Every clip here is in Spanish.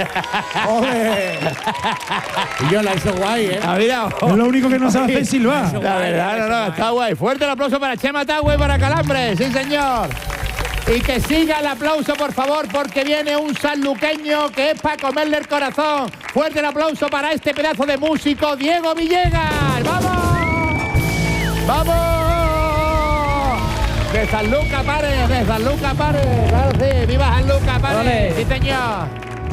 ¡Ole! Y yo la hizo guay, ¿eh? Mira, Es lo único que no sabe hacer silbar. la verdad, no, está guay. Fuerte el aplauso para Chema Tagüe y para Calambres, sí señor. Y que siga el aplauso, por favor, porque viene un sanluqueño que es para comerle el corazón. Fuerte el aplauso para este pedazo de músico, Diego Villegas. ¡Vamos! ¡Vamos! De Sanlúcar Pares, de Sanlúcar Pares. Claro, sí, viva Sanlúcar Pares. Ole. Sí señor.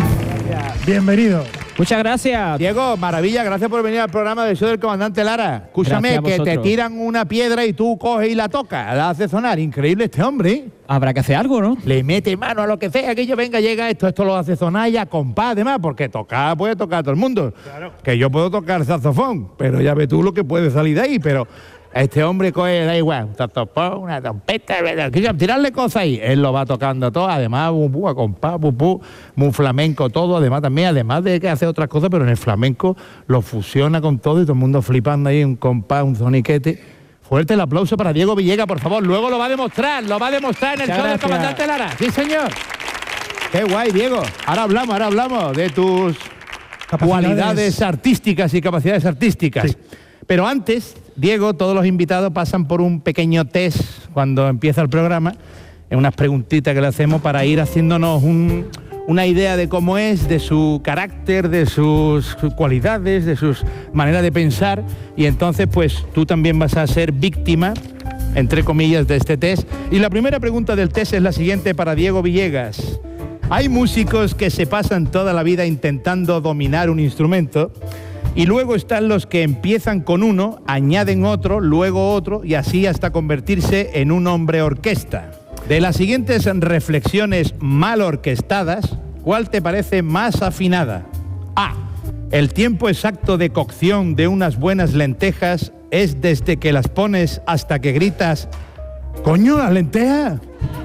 Bienvenido. Muchas gracias. Diego, maravilla, gracias por venir al programa del show del comandante Lara. Escúchame, Gracias a que te vosotros. tiran una piedra y tú coges y la tocas, la haces sonar. Increíble este hombre, ¿eh? Habrá que hacer algo, ¿no? Le mete mano a lo que sea, que yo venga, llega esto lo hace sonar y a compás, además, porque tocar puede tocar a todo el mundo. Claro. Que yo puedo tocar saxofón, pero ya ves tú lo que puede salir de ahí, pero este hombre coge, da igual, un saxofón, una trompeta, tirarle cosas ahí, él lo va tocando todo, además, a compás, muy flamenco todo, además de que hace otras cosas, pero en el flamenco lo fusiona con todo y todo el mundo flipando ahí, un compás, un soniquete. Fuerte el aplauso para Diego Villegas, por favor. Luego lo va a demostrar en el show del comandante Lara. Sí, señor. Qué guay, Diego. Ahora hablamos de tus cualidades artísticas y capacidades artísticas. Sí. Pero antes, Diego, todos los invitados pasan por un pequeño test cuando empieza el programa, en unas preguntitas que le hacemos para ir haciéndonos una idea de cómo es, de su carácter, de sus cualidades, de sus maneras de pensar. Y entonces, pues, tú también vas a ser víctima, entre comillas, de este test. Y la primera pregunta del test es la siguiente para Diego Villegas. Hay músicos que se pasan toda la vida intentando dominar un instrumento y luego están los que empiezan con uno, añaden otro, luego otro y así hasta convertirse en un hombre orquesta. De las siguientes reflexiones mal orquestadas, ¿cuál te parece más afinada? A. El tiempo exacto de cocción de unas buenas lentejas es desde que las pones hasta que gritas ¡coño, las lentejas!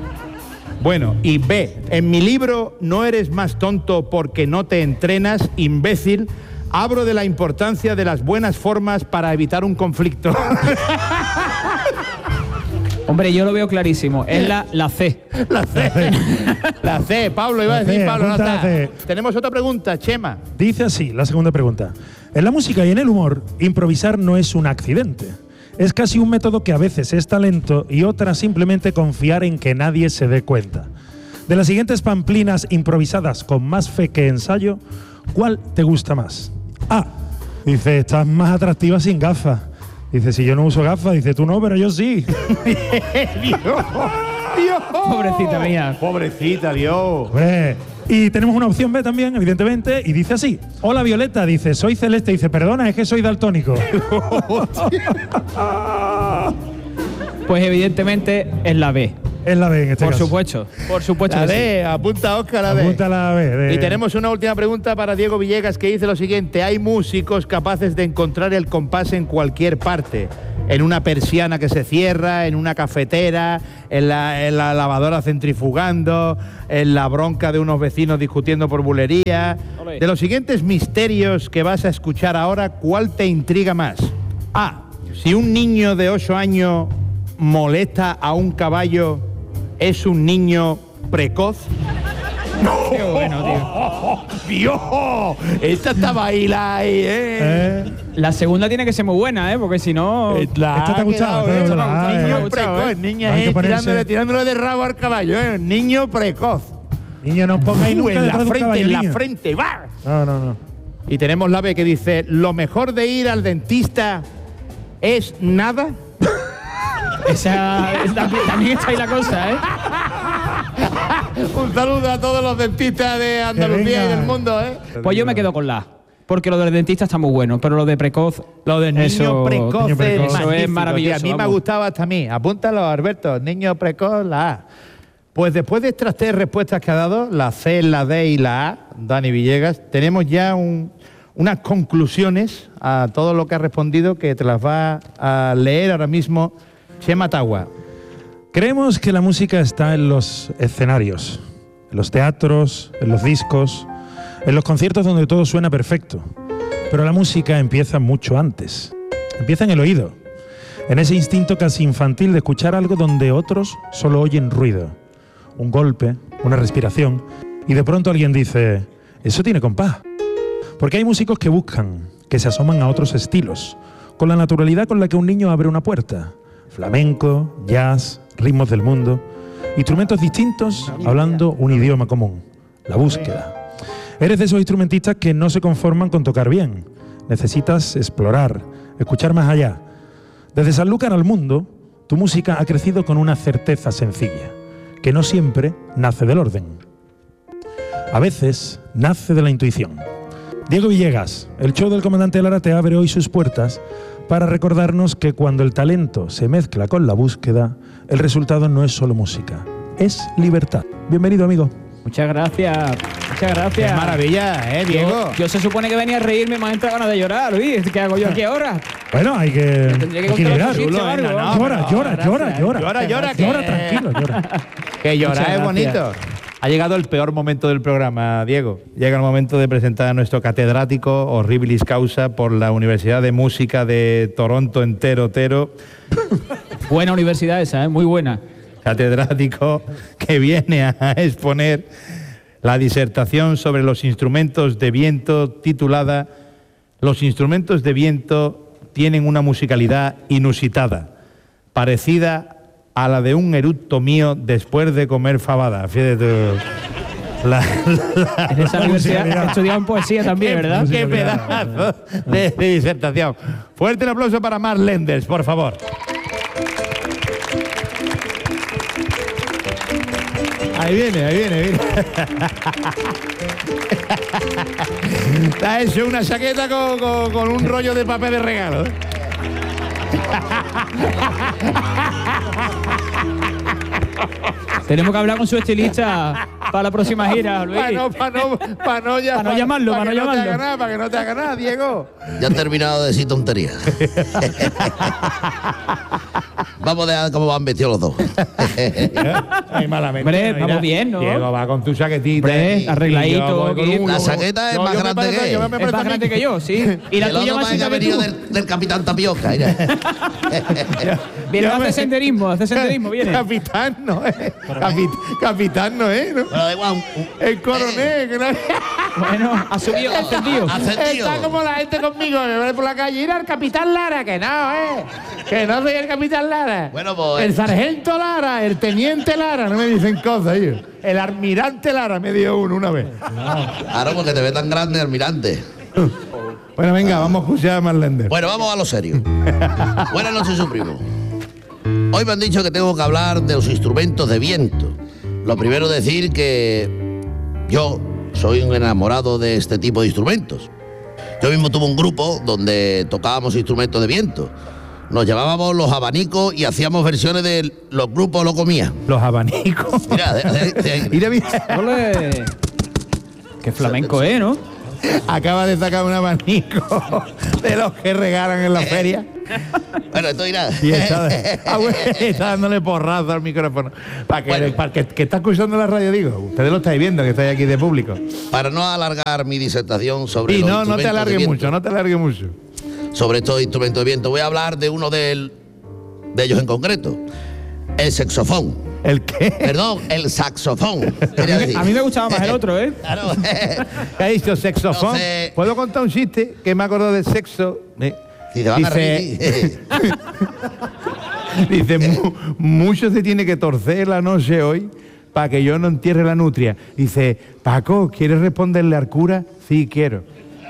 Bueno, y B. En mi libro No eres más tonto porque no te entrenas, imbécil, hablo de la importancia de las buenas formas para evitar un conflicto. Hombre, yo lo veo clarísimo. Es la C. La C. La C, Pablo, iba a decir C, Pablo, no apunta está. la C. Tenemos otra pregunta, Chema. Dice así, la segunda pregunta. En la música y en el humor, improvisar no es un accidente. Es casi un método que a veces es talento y otras simplemente confiar en que nadie se dé cuenta. De las siguientes pamplinas improvisadas con más fe que ensayo, ¿cuál te gusta más? A. Dice, estás más atractiva sin gafas. Dice, si yo no uso gafas. Dice, tú no, pero yo sí. Dios. Pobrecita mía. Pobrecita, Dios. Hombre. Y tenemos una opción B también, evidentemente, y dice así. Hola, Violeta. Dice, soy celeste. Dice, perdona, es que soy daltónico. Pues evidentemente es la B. Es la B en este Por caso. supuesto. Por supuesto La que sí. D, apunta Oscar, la D. Apunta la B. Y tenemos una última pregunta para Diego Villegas que dice lo siguiente. Hay músicos capaces de encontrar el compás en cualquier parte. En una persiana que se cierra, en una cafetera, en la lavadora centrifugando, en la bronca de unos vecinos discutiendo por bulería. Olé. De los siguientes misterios que vas a escuchar ahora, ¿cuál te intriga más? A. Si un niño de 8 años molesta a un caballo, ¿es un niño precoz? Qué bueno, tío. ¡Dios! Esta estaba ahí, La segunda tiene que ser muy buena, ¿eh? Porque si no... Esta te ha gustado, esta te ha gustado. Niño me ha gustado, precoz, niña, Hay que ponerse- tirándole de rabo al caballo, niño precoz. Niño, no pongáis nunca En detrás de un la caballo, niño. frente, va. No. Y tenemos la B que dice, lo mejor de ir al dentista es nada. También está ahí la cosa, ¿eh? Un saludo a todos los dentistas de Andalucía y del mundo, Pues yo me quedo con la A. Porque lo del dentista está muy bueno, pero lo de precoz... Lo del niño eso- precoz, niño precoz. es Eso es magnífico, maravilloso, tío. A mí me vamos. gustaba hasta a mí. Apúntalo, Alberto. Niño precoz, la A. Pues después de estas 3 respuestas que ha dado, la C, la D y la A, Dani Villegas, tenemos ya unas conclusiones a todo lo que ha respondido que te las va a leer ahora mismo Chema Tagüe. Creemos que la música está en los escenarios, en los teatros, en los discos, en los conciertos donde todo suena perfecto. Pero la música empieza mucho antes. Empieza en el oído, en ese instinto casi infantil de escuchar algo donde otros solo oyen ruido. Un golpe, una respiración, y de pronto alguien dice, eso tiene compás. Porque hay músicos que buscan, que se asoman a otros estilos, con la naturalidad con la que un niño abre una puerta. Flamenco, jazz, ritmos del mundo, instrumentos distintos hablando un idioma común, la búsqueda. Eres de esos instrumentistas que no se conforman con tocar bien. Necesitas explorar, escuchar más allá. Desde Sanlúcar al mundo, tu música ha crecido con una certeza sencilla, que no siempre nace del orden. A veces nace de la intuición. Diego Villegas, el show del Comandante Lara te abre hoy sus puertas para recordarnos que cuando el talento se mezcla con la búsqueda, el resultado no es solo música, es libertad. Bienvenido, amigo. Muchas gracias. Muchas gracias. Qué maravilla, Diego. Yo se supone que venía a reírme, me ha entrado ganas de llorar, Luis. ¿Qué hago yo aquí ahora? Bueno, hay que Tendría que equilibrar. contar los chistes o algo. Llora, tranquilo, llora. Que llorar Muchas es gracias. bonito. Ha llegado el peor momento del programa, Diego. Llega el momento de presentar a nuestro catedrático horribilis causa por la Universidad de Música de Toronto entero. Buena universidad esa, muy buena. Catedrático que viene a exponer la disertación sobre los instrumentos de viento titulada Los instrumentos de viento tienen una musicalidad inusitada, parecida a la de un eructo mío después de comer fabada. Fíjate tú. En esa universidad estudiaban poesía también, ¿verdad? Qué pedazo de disertación. Fuerte el aplauso para Mark Lenders, por favor. Ahí viene. Te ha hecho una chaqueta con un rollo de papel de regalo. Tenemos que hablar con su estilista para la próxima gira, Luis. Para no llamarlo. Para que no te haga nada, Diego. Ya han terminado de decir tonterías. Vamos a ver cómo van vestidos los dos. Ay, malamente. Hombre, no, vamos mira. bien, ¿no? Diego va con tu chaquetita. Hombre, arregladito, Y yo voy con un- La chaqueta es No, más yo me grande parece- que yo él. me Es parece más a mí- grande que yo, sí. Y la El tuya otro más parece que ha chica que venido tú. del Capitán Tapioca. Mira. Viene a Yo me- hacer senderismo, viene. Capitán no es. Capitán no es, ¿no? Pero da igual. El coronel. Que no... Bueno, ha subido, ha ascendido. Ascendido. Está como la gente conmigo, me ve por la calle. Ir al capitán Lara, que no, que no soy el capitán Lara. Bueno, pues- El sargento Lara, el teniente Lara, no me dicen cosas ellos. El almirante Lara me dio uno una vez. Claro, porque te ve tan grande, almirante. Bueno, venga, vamos a escuchar a Marlender. Bueno, vamos a lo serio. Buenas noches, su primo. Hoy me han dicho que tengo que hablar de los instrumentos de viento. Lo primero decir que yo soy un enamorado de este tipo de instrumentos. Yo mismo tuve un grupo donde tocábamos instrumentos de viento. Nos llamábamos los abanicos y hacíamos versiones de los grupos Lo Comía. Los abanicos. Mira, Mira, mira. Ole. Qué flamenco, ¿no? Acaba de sacar un abanico de los que regalan en la feria. bueno, esto irá. Y está, está dándole porrazo al micrófono. Para que está escuchando la radio, digo. Ustedes lo estáis viendo, que estáis aquí de público. Para no alargar mi disertación sobre Y los no te instrumentos de alargues viento, mucho, no te alargues mucho. sobre estos instrumentos de viento, voy a hablar de uno de ellos en concreto, el saxofón. ¿El qué? Perdón, el saxofón. quería decir. A mí me gustaba más el otro, ¿eh? Claro. ¿Qué ha dicho? Sexofón. Entonces- ¿Puedo contar un chiste que me acuerdo del sexo? Si te van a reír. Dice, mucho se tiene que torcer la noche hoy para que yo no entierre la nutria. Dice, Paco, ¿quieres responderle al cura? Sí, quiero.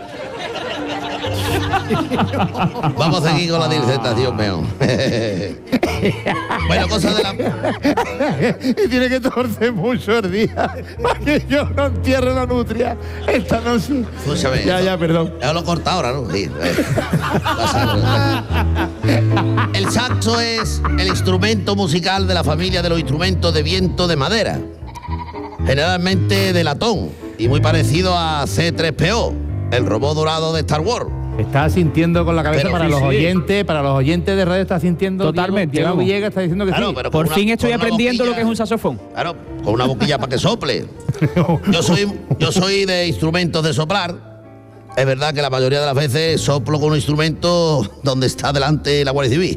Vamos a seguir con la disertación, peón. Bueno, cosas de la... Y tiene que torcer mucho el día para que yo no entierre la nutria esta noche. Escúchame. Ya, perdón. Ya lo corta ahora, ¿no? Sí. El saxo es el instrumento musical de la familia de los instrumentos de viento de madera, generalmente de latón y muy parecido a C-3PO, el robot dorado de Star Wars. Está sintiendo con la cabeza Pero para sí, los sí. oyentes, para los oyentes de radio está sintiendo. Totalmente, Diego vamos. Villegas está diciendo que Claro, sí. pero con Por una- fin estoy con una aprendiendo boquilla- lo que es un saxofón. Claro, con una boquilla para que sople. Yo soy de instrumentos de soplar, es verdad que la mayoría de las veces soplo con un instrumento donde está delante la Guardia Civil.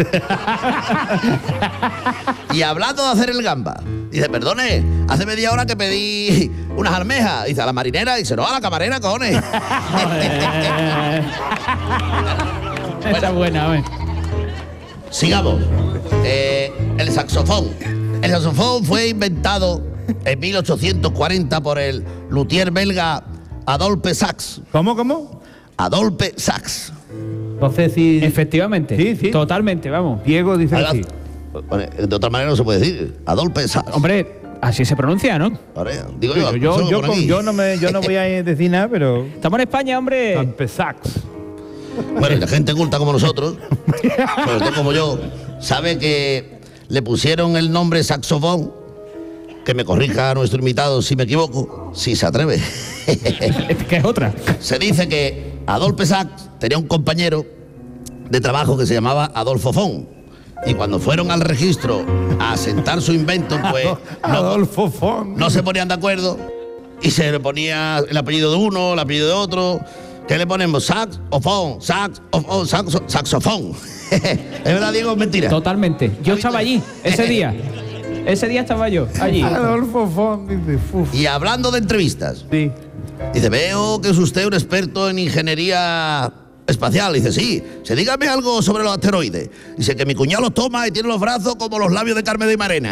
Y hablando de hacer el gamba, dice, perdone, hace media hora que pedí unas almejas. Dice, a la marinera, dice, no, a la camarera, cojones. Está buena, a ver. Sigamos. El saxofón. El saxofón fue inventado en 1840 por el luthier belga Adolphe Sax. ¿Cómo? Adolphe Sax. No sé si... Efectivamente. Sí. Totalmente, vamos. Diego dice que sí. Bueno, de otra manera no se puede decir. Adolphe Sax. Hombre, así se pronuncia, ¿no? Vale, digo Yo no voy a decir nada, pero... Estamos en España, hombre. Adolphe Sax. Bueno, y la gente culta como nosotros, sobre todo como yo, sabe que le pusieron el nombre saxofón, que me corrija a nuestro invitado si me equivoco, si se atreve. ¿Qué es otra? Se dice que Adolphe Sax tenía un compañero de trabajo que se llamaba Adolfo Fon. Y cuando fueron al registro a asentar su invento, pues Adolfo Fon. no se ponían de acuerdo y se le ponía el apellido de uno, el apellido de otro. ¿Qué le ponemos? Sax o fon, saxofón. ¿Es verdad, Diego? Es mentira. Totalmente. Yo estaba allí, ese día. Ese día estaba yo, allí. Adolfo Fon dice, uf. Y hablando de entrevistas, Sí. dice, veo que es usted un experto en ingeniería espacial. Dice, sí. Dice, dígame algo sobre los asteroides. Dice que mi cuñado los toma y tiene los brazos como los labios de Carmen de Marena.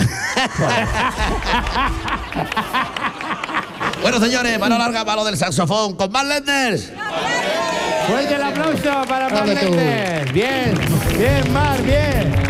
Bueno, señores, mano larga para lo del saxofón. Con Mark Lenders. Fuerte el aplauso para Mark Lenders. Bien, Mar, bien.